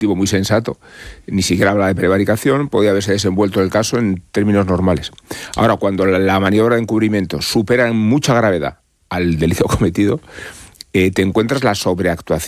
tipo muy sensato, ni siquiera habla de prevaricación, podía haberse desenvuelto el caso en términos normales. Ahora, cuando la maniobra de encubrimiento supera en mucha gravedad al delito cometido, te encuentras la sobreactuación